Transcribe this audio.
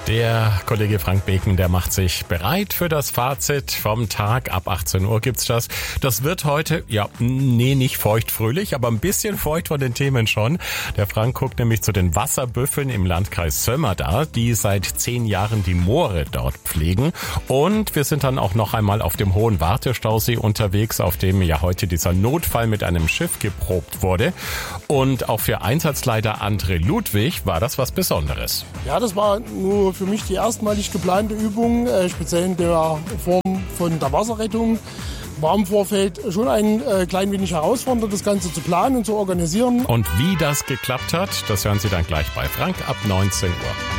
Der Kollege Frank Beken, der macht sich bereit für das Fazit vom Tag. Ab 18 Uhr gibt's das. Das wird heute, nicht feuchtfröhlich, aber ein bisschen feucht von den Themen schon. Der Frank guckt nämlich zu den Wasserbüffeln im Landkreis Sömmerda, die seit 10 Jahren die Moore dort pflegen. Und wir sind dann auch noch einmal auf dem Hohen Wartestausee unterwegs, auf dem ja heute dieser Notfall mit einem Schiff geprobt wurde. Und auch für Einsatzleiter André Ludwig war das was Besonderes. Ja, das war nur für mich die erstmalig geplante Übung, speziell in der Form von der Wasserrettung. War im Vorfeld schon ein klein wenig herausfordernd, das Ganze zu planen und zu organisieren. Und wie das geklappt hat, das hören Sie dann gleich bei Frank ab 19 Uhr.